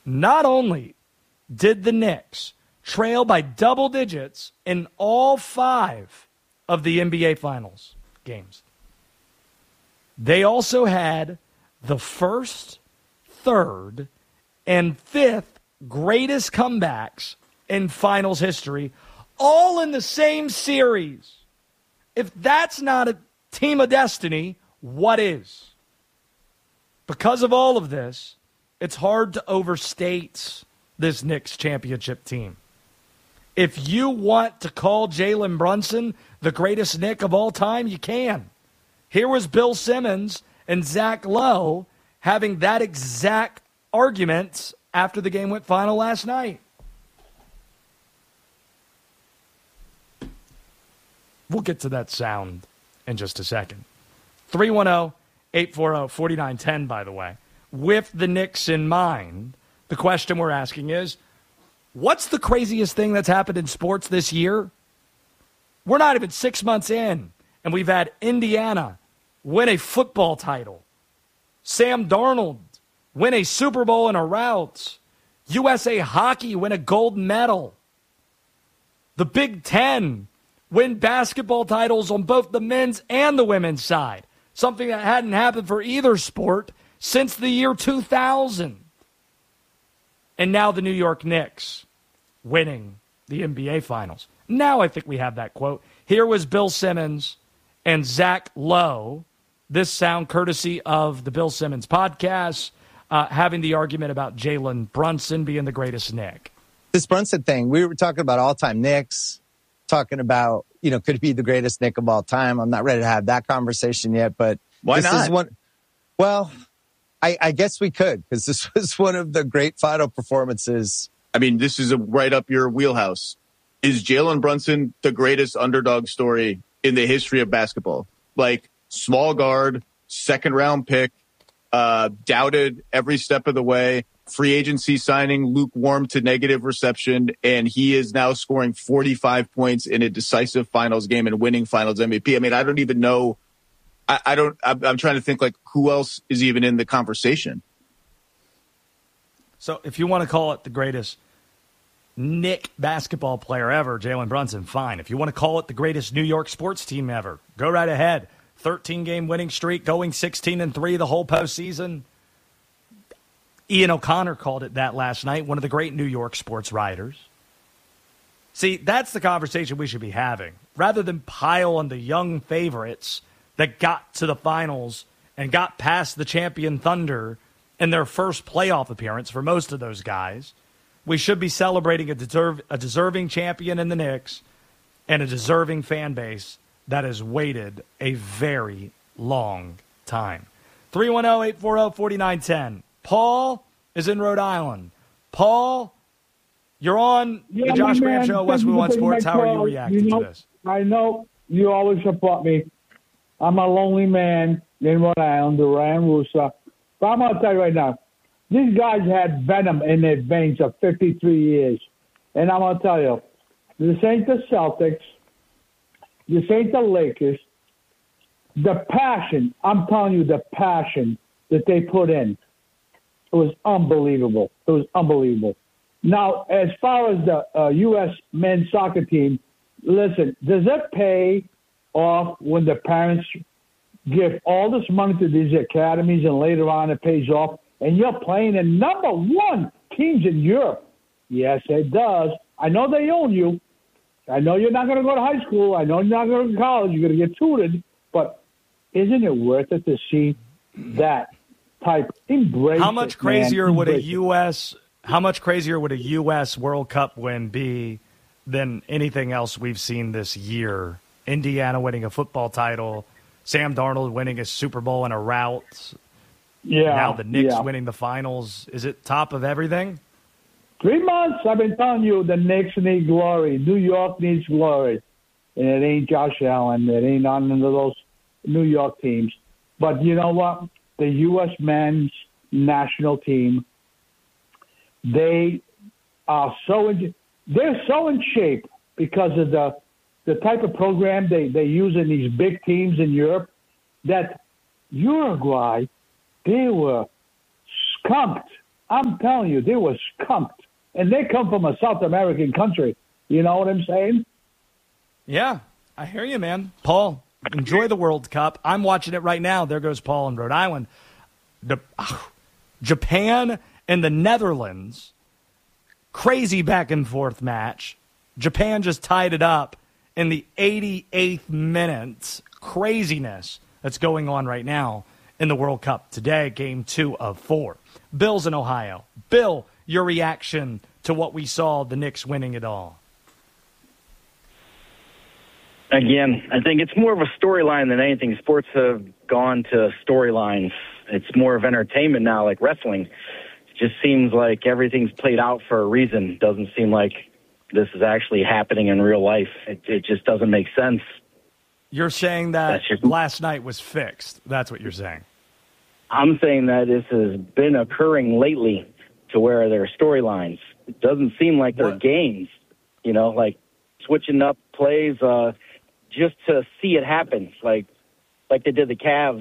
not only did the Knicks trail by double digits in all 5 of the NBA Finals games, they also had the first, third, and fifth greatest comebacks in Finals history, all in the same series. If that's not a team of destiny, what is? Because of all of this, it's hard to overstate this Knicks championship team. If you want to call Jalen Brunson the greatest Knick of all time, you can. Here was Bill Simmons and Zach Lowe having that exact argument after the game went final last night. We'll get to that sound in just a second. 310-840-4910, by the way. With the Knicks in mind, the question we're asking is, what's the craziest thing that's happened in sports this year? We're not even 6 months in, and we've had Indiana win a football title. Sam Darnold win a Super Bowl in a rout. USA Hockey win a gold medal. The Big Ten win basketball titles on both the men's and the women's side, something that hadn't happened for either sport since the year 2000. And now the New York Knicks winning the NBA Finals. Now I think we have that quote. Here was Bill Simmons and Zach Lowe, this sound courtesy of the Bill Simmons podcast, having the argument about Jalen Brunson being the greatest Knick. This Brunson thing, we were talking about all-time Knicks, talking about, could he be the greatest Knick of all time? I'm not ready to have that conversation yet, but why not? I guess we could, because this was one of the great final performances. I mean, this is right up your wheelhouse. Is Jalen Brunson the greatest underdog story in the history of basketball? Like, small guard, second-round pick, doubted every step of the way, free agency signing, lukewarm to negative reception, and he is now scoring 45 points in a decisive finals game and winning finals MVP. I mean, I don't even know. I'm trying to think, like, who else is even in the conversation? So if you want to call it the greatest Knick basketball player ever, Jalen Brunson, fine. If you want to call it the greatest New York sports team ever, go right ahead. 13-game winning streak, going 16-3 the whole postseason. Ian O'Connor called it that last night, one of the great New York sports writers. See, that's the conversation we should be having, rather than pile on the young favorites that got to the finals and got past the champion Thunder in their first playoff appearance for most of those guys. We should be celebrating a deserving champion in the Knicks and a deserving fan base that has waited a very long time. 310-840-4910. Paul is in Rhode Island. Paul, you're on the Josh Graham Show, Westwood One Sports. How are you reacting to this? I know you always support me. I'm a lonely man in Rhode Island, Duran Rusa. But I'm going to tell you right now, these guys had venom in their veins of 53 years. And I'm going to tell you, this ain't the Celtics. This ain't the Lakers. The passion, I'm telling you, the passion that they put in, it was unbelievable. It was unbelievable. Now, as far as the U.S. men's soccer team, listen, does it pay off when the parents give all this money to these academies and later on it pays off and you're playing in number one teams in Europe? Yes, it does. I know they own you. I know you're not going to go to high school. I know you're not going to college. You're going to get tutored. But isn't it worth it to see that type embrace? How much crazier would a U.S. World Cup win be than anything else we've seen this year? Indiana winning a football title, Sam Darnold winning a Super Bowl in a rout. Yeah. Now the Knicks winning the finals. Is it top of everything? 3 months, I've been telling you, the Knicks need glory. New York needs glory. And it ain't Josh Allen. It ain't none of those New York teams. But you know what? The U.S. men's national team, they are they're so in shape because of the type of program they use in these big teams in Europe that Uruguay, they were skunked I'm telling you, they were skunked. And they come from a South American country. You know what I'm saying? Yeah, I hear you, man. Paul, enjoy the World Cup. I'm watching it right now. There goes Paul in Rhode Island. Japan and the Netherlands. Crazy back and forth match. Japan just tied it up in the 88th minute. Craziness that's going on right now in the World Cup today, game 2 of 4. Bill's in Ohio. Bill, your reaction to what we saw, the Knicks winning it all? Again, I think it's more of a storyline than anything. Sports have gone to storylines. It's more of entertainment now, like wrestling. It just seems like everything's played out for a reason. Doesn't seem like this is actually happening in real life. It just doesn't make sense. You're saying that last night was fixed. That's what you're saying. I'm saying that this has been occurring lately to where there are storylines. It doesn't seem like they're games, like switching up plays just to see it happen, like they did the Cavs.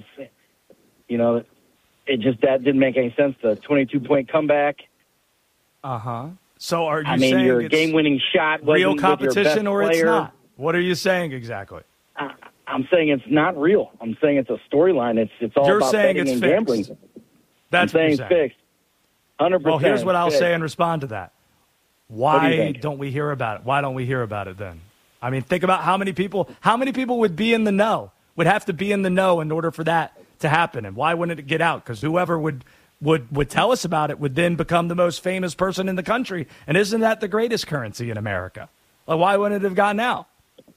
That didn't make any sense. The 22-point comeback. Uh-huh. So are you saying your game-winning shot wasn't real competition or player. It's not? What are you saying exactly? I'm saying it's not real. I'm saying it's a storyline. It's all about betting and gambling. That's I'm saying it's fixed. 100%. Well, here's what I'll say and respond to that. Why don't we hear about it? Why don't we hear about it then? I mean, think about how many people would be in the know, would have to be in the know in order for that to happen. And why wouldn't it get out? Because whoever would tell us about it would then become the most famous person in the country. And isn't that the greatest currency in America? Like, why wouldn't it have gotten out?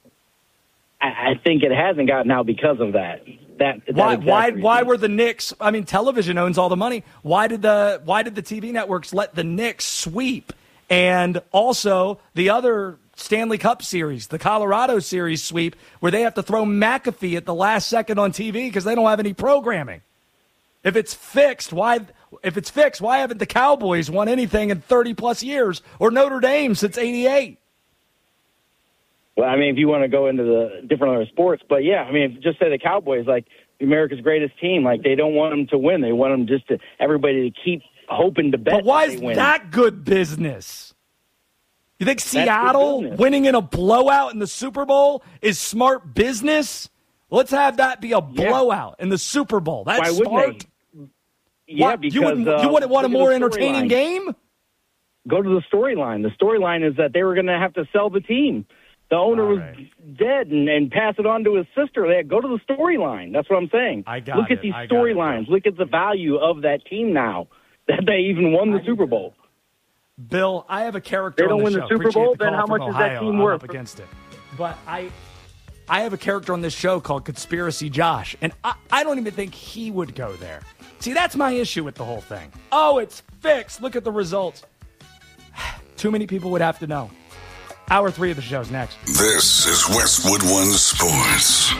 I think it hasn't gotten out because of that. Why were the Knicks? I mean, television owns all the money. Why did the TV networks let the Knicks sweep, and also the other Stanley Cup series, the Colorado series sweep, where they have to throw McAfee at the last second on TV because they don't have any programming? If it's fixed, why haven't the Cowboys won anything in 30 plus years, or Notre Dame since '88? Well, I mean, if you want to go into the different other sports, but yeah, I mean, just say the Cowboys, like America's greatest team, like they don't want them to win. They want them everybody to keep hoping to bet. But why is that good business? You think Seattle winning in a blowout in the Super Bowl is smart business? Let's have that be a blowout in the Super Bowl. That's smart. Yeah, because you wouldn't want a more entertaining game? Go to the storyline. The storyline is that they were going to have to sell the team. The owner was dead and pass it on to his sister. Go to the storyline. That's what I'm saying. Look at these storylines. Look at the value of that team now that they even won the Super Bowl. Bill, I have a character on the show. They don't win the Super Bowl, then how much is that team worth? I'm up against it. But I have a character on this show called Conspiracy Josh, and I don't even think he would go there. See, that's my issue with the whole thing. Oh, it's fixed. Look at the results. Too many people would have to know. Hour 3 of the show's next. This is Westwood One Sports.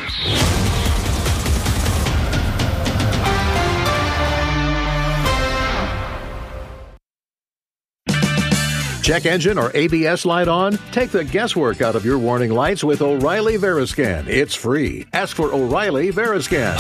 Check engine or ABS light on? Take the guesswork out of your warning lights with O'Reilly Veriscan. It's free. Ask for O'Reilly Veriscan.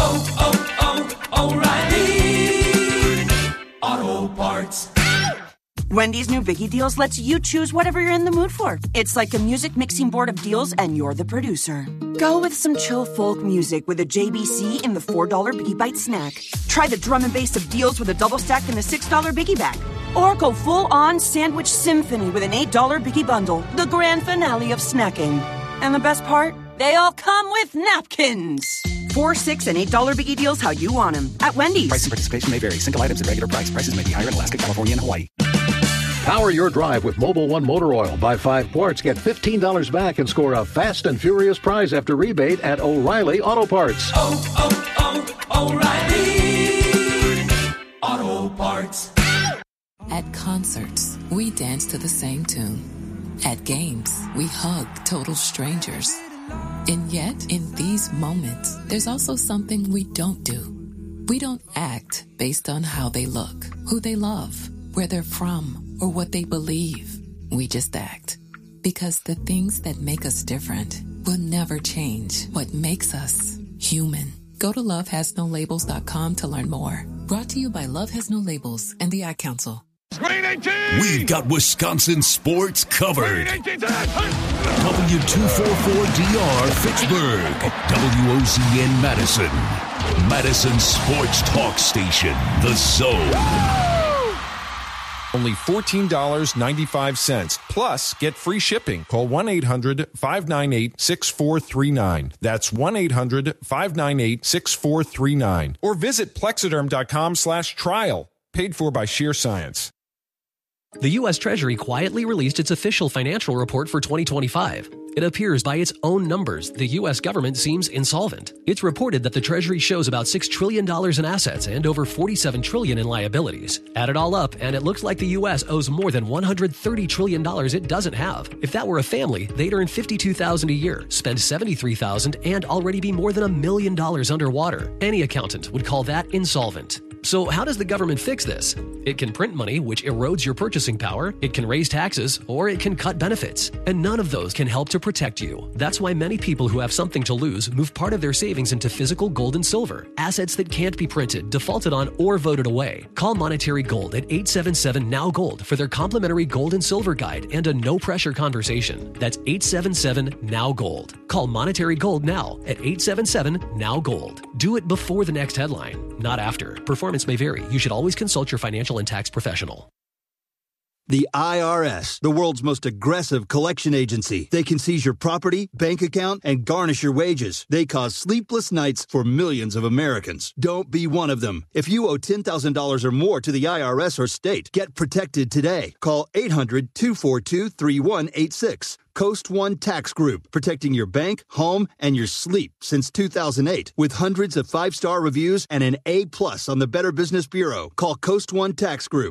O'Reilly Auto Parts. Wendy's new Biggie Deals lets you choose whatever you're in the mood for. It's like a music mixing board of deals, and you're the producer. Go with some chill folk music with a JBC in the $4 Biggie Bite snack. Try the drum and bass of deals with a double stack in the $6 Biggie Bag. Or go full-on sandwich symphony with an $8 Biggie Bundle, the grand finale of snacking. And the best part? They all come with napkins. $4, $6, and $8 Biggie Deals how you want them at Wendy's. Price and participation may vary. Single items at regular price. Prices may be higher in Alaska, California, and Hawaii. Power your drive with Mobil 1 motor oil. Buy 5 quarts, get $15 back, and score a fast and furious prize after rebate at O'Reilly Auto Parts. O'Reilly Auto Parts. At concerts, we dance to the same tune. At games, we hug total strangers. And yet, in these moments, there's also something we don't do. We don't act based on how they look, who they love, where they're from, or what they believe. We just act. Because the things that make us different will never change what makes us human. Go to lovehasnolabels.com to learn more. Brought to you by Love Has No Labels and the Ad Council. We've got Wisconsin sports covered. W244DR Fitchburg, WOZN Madison, Madison Sports Talk Station, The Zone. Only $14.95. Plus, get free shipping. Call 1-800-598-6439. That's 1-800-598-6439. Or visit plexiderm.com/trial. Paid for by Sheer Science. The U.S. Treasury quietly released its official financial report for 2025. It appears by its own numbers, the U.S. government seems insolvent. It's reported that the Treasury shows about $6 trillion in assets and over $47 trillion in liabilities. Add it all up, and it looks like the U.S. owes more than $130 trillion it doesn't have. If that were a family, they'd earn $52,000 a year, spend $73,000, and already be more than $1 million underwater. Any accountant would call that insolvent. So how does the government fix this? It can print money, which erodes your purchasing power, it can raise taxes, or it can cut benefits. And none of those can help to protect you. That's why many people who have something to lose move part of their savings into physical gold and silver, assets that can't be printed, defaulted on, or voted away. Call Monetary Gold at 877-NOW-GOLD for their complimentary gold and silver guide and a no-pressure conversation. That's 877-NOW-GOLD. Call Monetary Gold now at 877-NOW-GOLD. Do it before the next headline, not after. Performance may vary. You should always consult your financial and tax professional. The IRS, the world's most aggressive collection agency. They can seize your property, bank account, and garnish your wages. They cause sleepless nights for millions of Americans. Don't be one of them. If you owe $10,000 or more to the IRS or state, get protected today. Call 800-242-3186. Coast One Tax Group, protecting your bank, home, and your sleep since 2008. With hundreds of 5-star reviews and an A+ on the Better Business Bureau. Call Coast One Tax Group,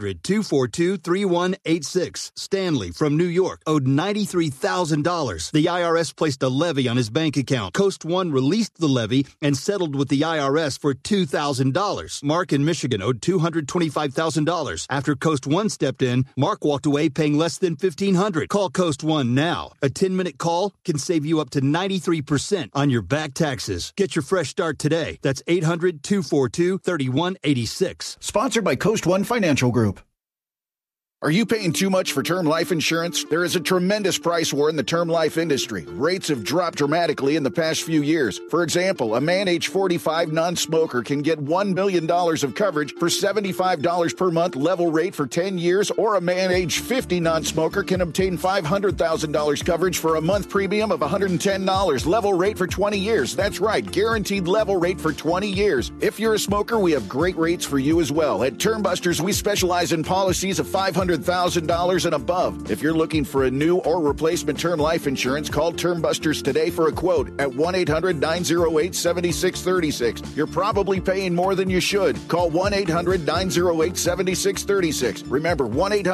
800-242-3186. Stanley from New York owed $93,000. The IRS placed a levy on his bank account. Coast One released the levy and settled with the IRS for $2,000. Mark in Michigan owed $225,000. After Coast One stepped in, Mark walked away paying less than $1,500. Call Coast One now. A 10-minute call can save you up to 93% on your back taxes. Get your fresh start today. That's 800-242-3186. Sponsored by Coast One Financial Group. Are you paying too much for term life insurance? There is a tremendous price war in the term life industry. Rates have dropped dramatically in the past few years. For example, a man age 45 non-smoker can get $1 million of coverage for $75 per month level rate for 10 years, or a man age 50 non-smoker can obtain $500,000 coverage for a month premium of $110 level rate for 20 years. That's right, guaranteed level rate for 20 years. If you're a smoker, we have great rates for you as well. At Term Busters, we specialize in policies of $500,000 and above. If you're looking for a new or replacement term life insurance, call Term Busters today for a quote at 1-800-908-7636. You're probably paying more than you should. Call 1-800-908-7636. Remember,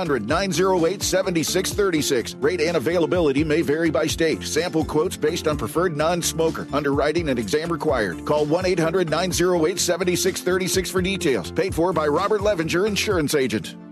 1-800-908-7636. Rate and availability may vary by state. Sample quotes based on preferred non-smoker. Underwriting and exam required. Call 1-800-908-7636 for details. Paid for by Robert Levenger, Insurance Agent.